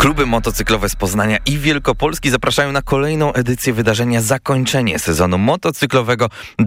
Kluby motocyklowe z Poznania i Wielkopolski zapraszają na kolejną edycję wydarzenia Zakończenie sezonu motocyklowego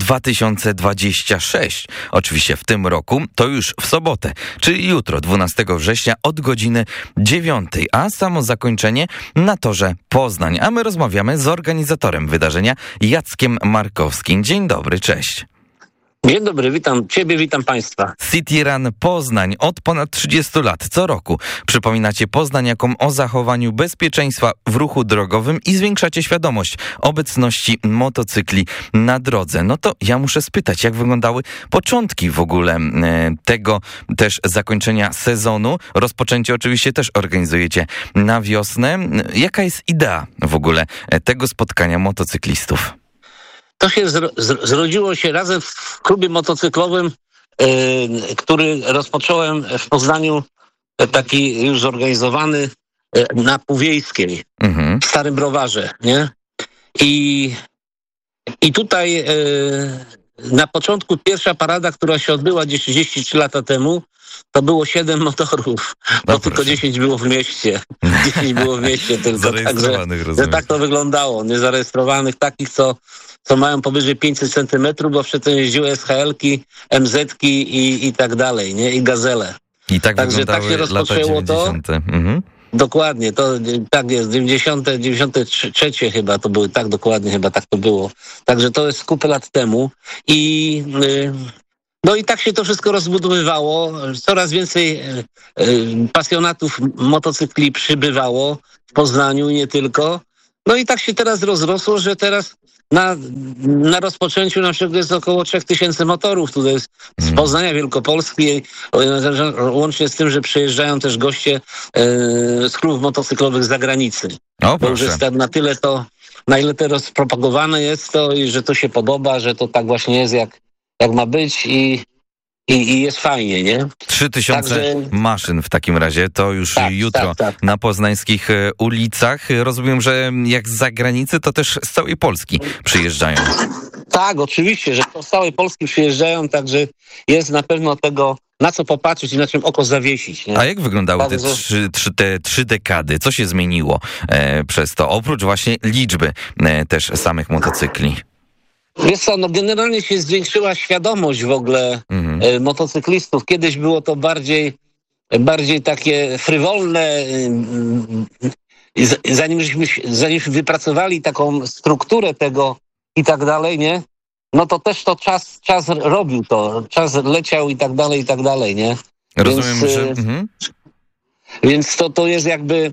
2026. Oczywiście w tym roku, to już w sobotę, czyli jutro, 12 września od godziny 9, a samo zakończenie na torze Poznań. A my rozmawiamy z organizatorem wydarzenia, Jackiem Markowskim. Dzień dobry, cześć. Dzień dobry, witam Ciebie, witam Państwa. City Run Poznań od ponad 30 lat co roku przypominacie poznaniakom o zachowaniu bezpieczeństwa w ruchu drogowym i zwiększacie świadomość obecności motocykli na drodze. No to ja muszę spytać, jak wyglądały początki w ogóle tego też zakończenia sezonu. Rozpoczęcie oczywiście też organizujecie na wiosnę. Jaka jest idea w ogóle tego spotkania motocyklistów? To się zrodziło się razem w klubie motocyklowym, który rozpocząłem w Poznaniu, taki już zorganizowany na Półwiejskiej, w Starym Browarze, nie? I tutaj na początku pierwsza parada, która się odbyła gdzieś 33 lata temu, to było 7 motorów, bo tylko 10 było w mieście. 10 było w mieście tylko. Zarejestrowanych, także, rozumiem. że tak to wyglądało. Niezarejestrowanych, takich, co mają powyżej 500 centymetrów, bo przedtem jeździły SHL-ki, MZ-ki i tak dalej, nie? I Gazele. I tak Także wyglądały tak się rozpoczęło lata 90. Dokładnie, to tak jest, 93 chyba to były, tak dokładnie chyba tak to było. Także to jest kupę lat temu i tak się to wszystko rozbudowywało, coraz więcej pasjonatów motocykli przybywało w Poznaniu i nie tylko. No i tak się teraz rozrosło, że teraz na rozpoczęciu na przykład jest około 3000 motorów tutaj z Poznania, Wielkopolski, łącznie z tym, że przyjeżdżają też goście z klubów motocyklowych z zagranicy. O, bo już jest na ile to rozpropagowane jest to i że to się podoba, że to tak właśnie jest jak ma być i jest fajnie, nie? 3000 maszyn w takim razie, to już jutro tak. na poznańskich ulicach. Rozumiem, że jak z zagranicy, to też z całej Polski przyjeżdżają. Tak, oczywiście, że z całej Polski przyjeżdżają, także jest na pewno tego na co popatrzeć i na czym oko zawiesić. Nie? A jak wyglądały te trzy dekady? Co się zmieniło przez to? Oprócz właśnie liczby też samych motocykli. Wiesz co, generalnie się zwiększyła świadomość w ogóle motocyklistów. Kiedyś było to bardziej takie frywolne. Zanim wypracowali taką strukturę tego i tak dalej, nie? No to też to czas robił to. Czas leciał i tak dalej, nie? Rozumiem, Więc to jest jakby...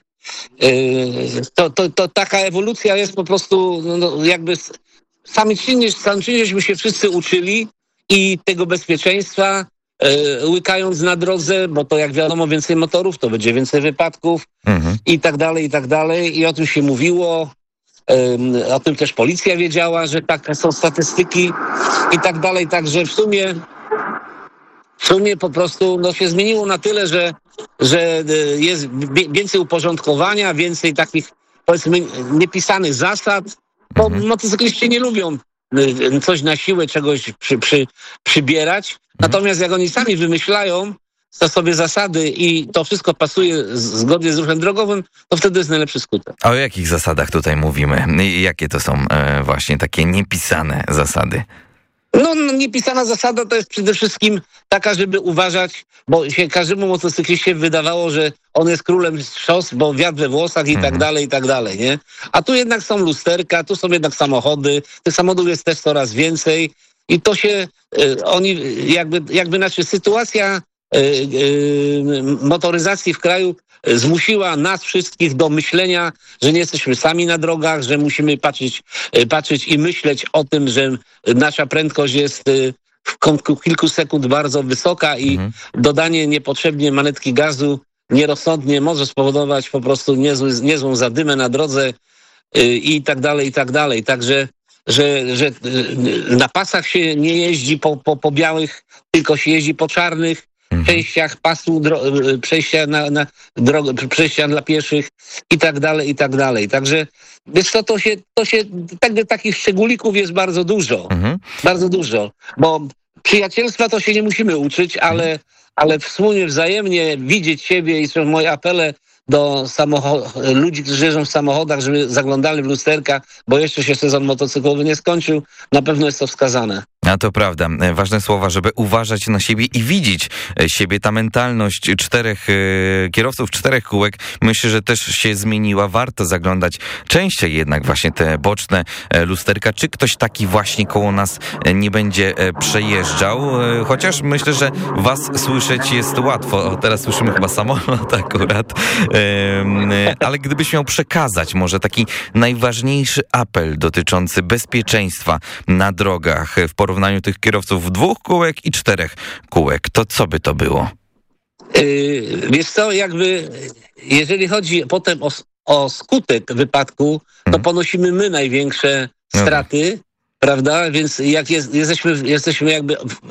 To taka ewolucja jest po prostu jakby... Sami żeśmy się wszyscy uczyli i tego bezpieczeństwa, łykając na drodze, bo to jak wiadomo więcej motorów, to będzie więcej wypadków i tak dalej. I o tym się mówiło, o tym też policja wiedziała, że takie są statystyki i tak dalej. Także w sumie po prostu się zmieniło na tyle, że jest więcej uporządkowania, więcej takich powiedzmy niepisanych zasad. Bo motocykliści nie lubią coś na siłę, czegoś przybierać. Natomiast jak oni sami wymyślają sobie zasady i to wszystko pasuje zgodnie z ruchem drogowym, to wtedy jest najlepszy skutek. A o jakich zasadach tutaj mówimy? Jakie to są właśnie takie niepisane zasady? Niepisana zasada to jest przede wszystkim taka, żeby uważać, bo się każdemu motocykliście wydawało, że on jest królem szos, bo wiatr we włosach i tak dalej, nie? A tu jednak są lusterka, tu są jednak samochody, tych samochodów jest też coraz więcej i to się, oni sytuacja motoryzacji w kraju zmusiła nas wszystkich do myślenia, że nie jesteśmy sami na drogach, że musimy patrzeć i myśleć o tym, że nasza prędkość jest w kilku sekund bardzo wysoka i dodanie niepotrzebnie manetki gazu nierozsądnie może spowodować po prostu niezłą zadymę na drodze i tak dalej. Także, że na pasach się nie jeździ po białych, tylko się jeździ po czarnych przejściach pasu, przejścia dla pieszych i tak dalej. Także wiesz co, to się takich szczególików jest bardzo dużo. Bardzo dużo. Bo przyjacielstwa to się nie musimy uczyć, ale wspólnie, wzajemnie widzieć siebie i są moje apele do ludzi, którzy jeżdżą w samochodach, żeby zaglądali w lusterka, bo jeszcze się sezon motocyklowy nie skończył. Na pewno jest to wskazane. A to prawda. Ważne słowa, żeby uważać na siebie i widzieć siebie. Ta mentalność kierowców czterech kółek, myślę, że też się zmieniła. Warto zaglądać częściej jednak właśnie te boczne lusterka. Czy ktoś taki właśnie koło nas nie będzie przejeżdżał? Chociaż myślę, że was słyszeć jest łatwo. Teraz słyszymy chyba samolot akurat. Ale gdybyś miał przekazać może taki najważniejszy apel dotyczący bezpieczeństwa na drogach w porównaniu tych kierowców 2 kółek i 4 kółek, to co by to było? Wiesz co, jeżeli chodzi potem o skutek wypadku, to ponosimy my największe straty, prawda? Więc jak jesteśmy jakby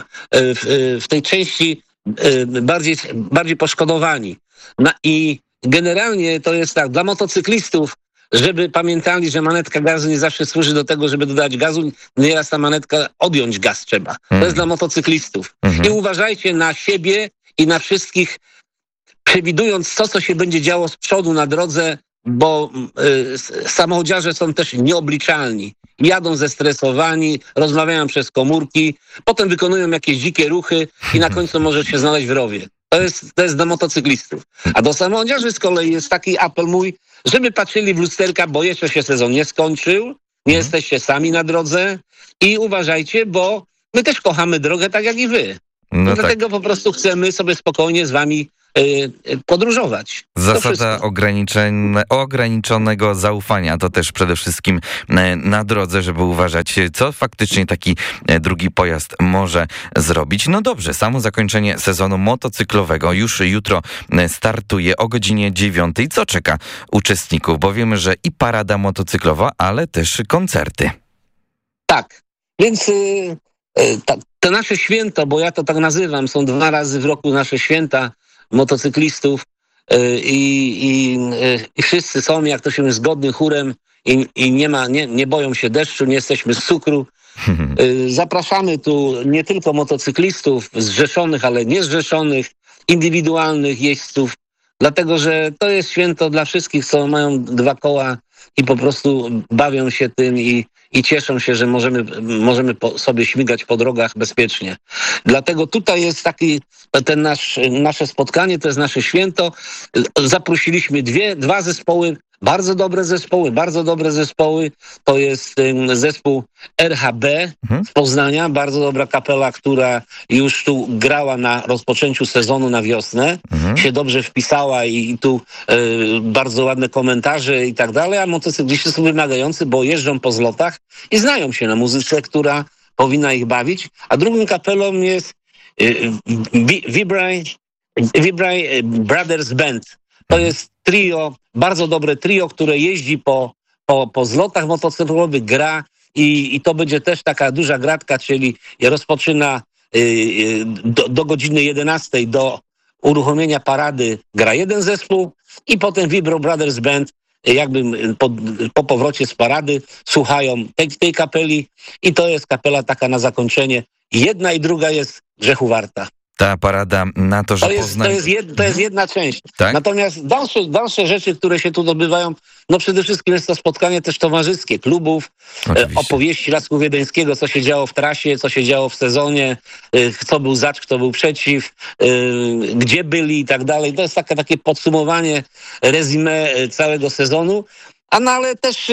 w tej części bardziej poszkodowani. I generalnie to jest tak, dla motocyklistów, żeby pamiętali, że manetka gazu nie zawsze służy do tego, żeby dodać gazu, nieraz ta manetka odjąć gaz trzeba. To jest dla motocyklistów. I uważajcie na siebie i na wszystkich, przewidując co się będzie działo z przodu na drodze, bo samochodziarze są też nieobliczalni. Jadą zestresowani, rozmawiają przez komórki, potem wykonują jakieś dzikie ruchy i na końcu może się znaleźć w rowie. To jest do motocyklistów. A do samochodziarzy z kolei jest taki apel mój, żeby patrzyli w lusterka, bo jeszcze się sezon nie skończył, nie jesteście sami na drodze i uważajcie, bo my też kochamy drogę tak jak i wy. Dlatego po prostu chcemy sobie spokojnie z wami podróżować. Zasada ograniczonego zaufania to też przede wszystkim na drodze, żeby uważać, co faktycznie taki drugi pojazd może zrobić. No dobrze, samo zakończenie sezonu motocyklowego już jutro startuje o godzinie 9. Co czeka uczestników? Bo wiemy, że i parada motocyklowa, ale też koncerty. Tak, więc to nasze święto, bo ja to tak nazywam, są 2 razy w roku nasze święta motocyklistów i wszyscy są, jak to się mówi, zgodnym chórem i nie boją się deszczu, nie jesteśmy z cukru. Zapraszamy tu nie tylko motocyklistów zrzeszonych, ale niezrzeszonych, indywidualnych jeźdźców, dlatego że to jest święto dla wszystkich, co mają 2 koła i po prostu bawią się tym i cieszą się, że możemy sobie śmigać po drogach bezpiecznie. Dlatego tutaj jest nasze spotkanie, to jest nasze święto. Zaprosiliśmy 2 zespoły, bardzo dobre zespoły. To jest zespół RHB z Poznania, bardzo dobra kapela, która już tu grała na rozpoczęciu sezonu na wiosnę. Się dobrze wpisała i tu bardzo ładne komentarze i tak dalej, a motocykliści są wymagający, bo jeżdżą po zlotach i znają się na muzyce, która powinna ich bawić. A drugą kapelą jest Vibray Brothers Band. To jest trio, bardzo dobre trio, które jeździ po zlotach motocyklowych, gra i to będzie też taka duża gratka, czyli rozpoczyna do godziny 11 do uruchomienia parady gra jeden zespół i potem Vibray Brothers Band jakby po powrocie z parady słuchają tej kapeli i to jest kapela taka na zakończenie. Jedna i druga jest grzechu warta. Ta parada na to, że to jest jedna część. Tak? Natomiast dalsze rzeczy, które się tu odbywają, no przede wszystkim jest to spotkanie też towarzyskie klubów, opowieści Lasku Wiedeńskiego, co się działo w trasie, co się działo w sezonie, kto był za, kto był przeciw, gdzie byli i tak dalej. To jest takie podsumowanie, resume całego sezonu. Ale też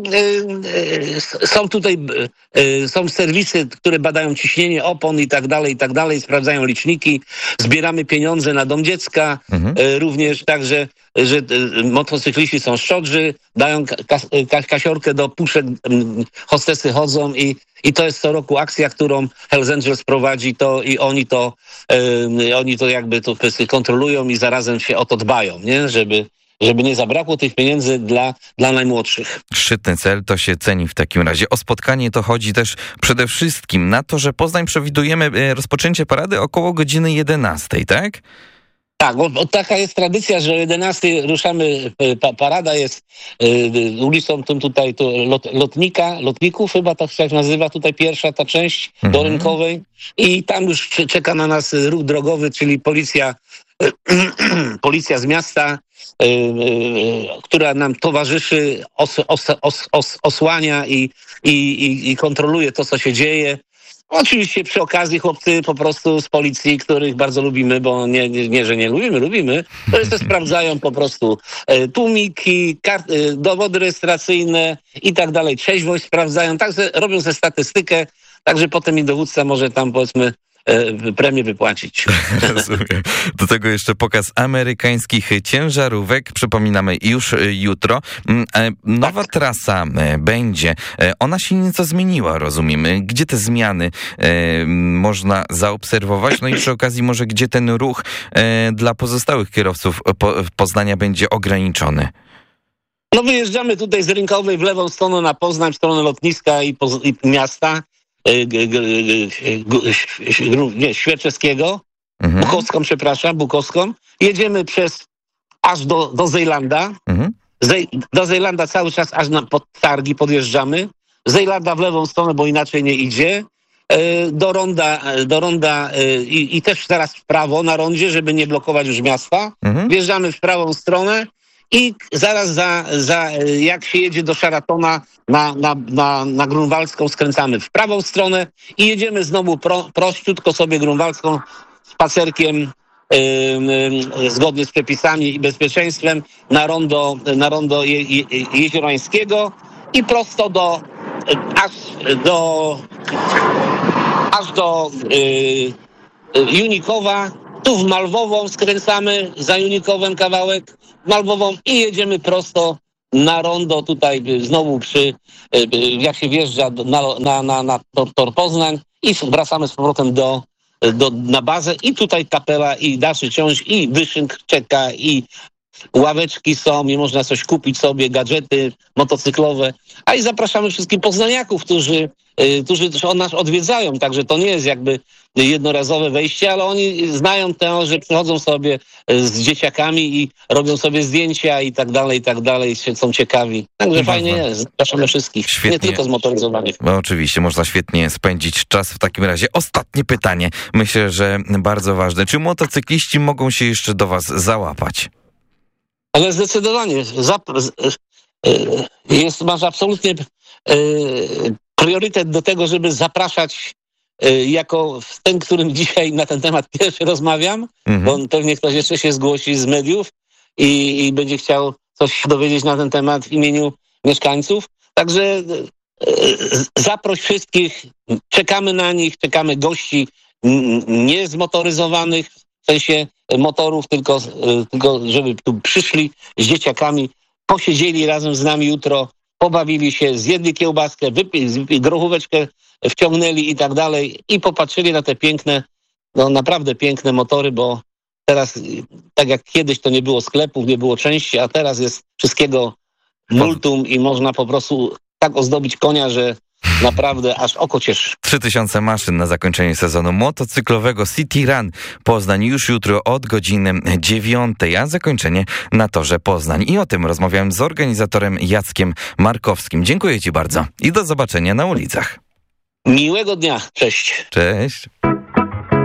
są tutaj są serwisy, które badają ciśnienie opon i tak dalej, sprawdzają liczniki, zbieramy pieniądze na Dom Dziecka, również także, że motocykliści są szczodrzy, dają kasiorkę do puszek, hostesy chodzą i to jest co roku akcja, którą Hells Angels prowadzi i oni to jakby to kontrolują i zarazem się o to dbają, nie? Żeby nie zabrakło tych pieniędzy dla najmłodszych. Szczytny cel, to się ceni w takim razie. O spotkanie to chodzi też przede wszystkim na to, że Poznań przewidujemy rozpoczęcie parady około godziny 11, tak? Tak, bo taka jest tradycja, że o 11 ruszamy, parada jest ulicą tym tutaj lotników, chyba tak się nazywa tutaj pierwsza ta część do Rynkowej i tam już czeka na nas ruch drogowy, czyli policja z miasta, która nam towarzyszy, osłania i kontroluje to, co się dzieje. Oczywiście przy okazji chłopcy po prostu z policji, których bardzo lubimy, bo nie że nie lubimy, to jeszcze sprawdzają po prostu tłumiki, dowody rejestracyjne i tak dalej, trzeźwość sprawdzają, także robią ze statystykę, także potem i dowódca może tam powiedzmy premię wypłacić. Rozumiem. Do tego jeszcze pokaz amerykańskich ciężarówek. Przypominamy już jutro. Nowa trasa będzie. Ona się nieco zmieniła, rozumiemy. Gdzie te zmiany można zaobserwować? No i przy okazji może gdzie ten ruch dla pozostałych kierowców Poznania będzie ograniczony? No wyjeżdżamy tutaj z Rynkowej w lewą stronę na Poznań, w stronę lotniska i miasta. Świerczewskiego, Bukowską. Jedziemy aż do Zejlanda. Do Zejlanda cały czas aż pod targi podjeżdżamy. Zejlanda w lewą stronę, bo inaczej nie idzie. Do ronda i też teraz w prawo na rondzie, żeby nie blokować już miasta. Wjeżdżamy w prawą stronę. I zaraz jak się jedzie do Szaratona na Grunwaldzką, skręcamy w prawą stronę i jedziemy znowu prościutko sobie Grunwaldzką spacerkiem zgodnie z przepisami i bezpieczeństwem na rondo Jeziorańskiego i prosto aż do Junikowa. Tu w Malwową skręcamy, za Junikowem kawałek, Malwową i jedziemy prosto na rondo tutaj znowu jak się wjeżdża na tor Poznań i wracamy z powrotem na bazę i tutaj kapela i dalszy ciąg i wyszynk czeka i ławeczki są i można coś kupić sobie, gadżety motocyklowe, a i zapraszamy wszystkich poznaniaków, którzy nas odwiedzają, także to nie jest jakby jednorazowe wejście, ale oni znają to, że przychodzą sobie z dzieciakami i robią sobie zdjęcia i tak dalej, są ciekawi. Także fajnie jest, zapraszamy wszystkich, świetnie. Nie tylko zmotoryzowanych. No, oczywiście, można świetnie spędzić czas w takim razie. Ostatnie pytanie, myślę, że bardzo ważne. Czy motocykliści mogą się jeszcze do was załapać? Ale zdecydowanie masz absolutnie priorytet do tego, żeby zapraszać jako ten, którym dzisiaj na ten temat pierwszy rozmawiam, bo pewnie ktoś jeszcze się zgłosi z mediów i będzie chciał coś dowiedzieć na ten temat w imieniu mieszkańców. Także zaproś wszystkich, czekamy na nich, czekamy gości niezmotoryzowanych, w sensie motorów, tylko żeby tu przyszli z dzieciakami, posiedzieli razem z nami jutro, pobawili się, zjedli kiełbaskę, wypili grochóweczkę, wciągnęli i tak dalej i popatrzyli na te piękne, no naprawdę piękne motory, bo teraz, tak jak kiedyś to nie było sklepów, nie było części, a teraz jest wszystkiego multum i można po prostu tak ozdobić konia, że naprawdę aż oko cieszy. 3000 maszyn na zakończenie sezonu motocyklowego City Run Poznań już jutro od godziny 9, a zakończenie na torze Poznań. I o tym rozmawiałem z organizatorem Jackiem Markowskim. Dziękuję ci bardzo i do zobaczenia na ulicach. Miłego dnia. Cześć. Cześć.